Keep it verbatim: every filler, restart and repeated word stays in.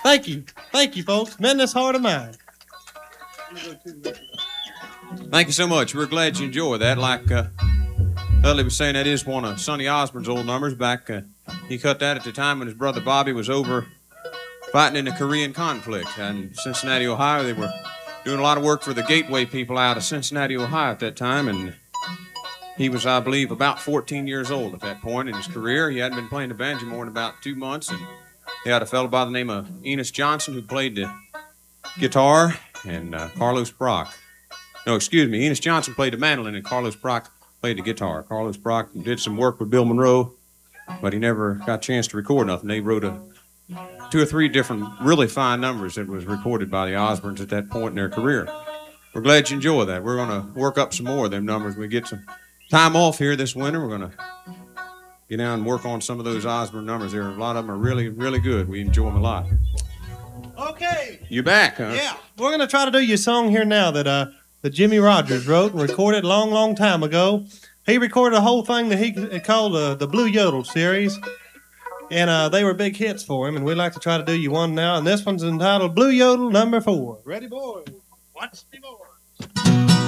Thank you. Thank you, folks. Mend this heart of mine. Thank you so much. We're glad you enjoy that. Like uh, Dudley was saying, that is one of Sonny Osborne's old numbers. Back, uh, he cut that at the time when his brother Bobby was over fighting in the Korean conflict. And in Cincinnati, Ohio, they were doing a lot of work for the Gateway people out of Cincinnati, Ohio at that time. And he was, I believe, about fourteen years old at that point in his career. He hadn't been playing the banjo more than about two months. And he had a fellow by the name of Enos Johnson who played the guitar, and uh, Carlos Brock. No, excuse me. Enos Johnson played the mandolin, and Carlos Brock played the guitar. Carlos Brock did some work with Bill Monroe, but he never got a chance to record nothing. They wrote a, two or three different really fine numbers that was recorded by the Osbornes at that point in their career. We're glad you enjoy that. We're going to work up some more of them numbers when we get some time off here this winter. We're going to get down and work on some of those Osborne numbers. There, a lot of them are really, really good. We enjoy them a lot. Okay. You back, huh? Yeah. We're going to try to do your song here now that uh, that Jimmy Rogers wrote and recorded a long, long time ago. He recorded a whole thing that he called uh, the Blue Yodel series, and uh, they were big hits for him, and we'd like to try to do you one now, and this one's entitled Blue Yodel number four. Ready, boys? Watch me, boys.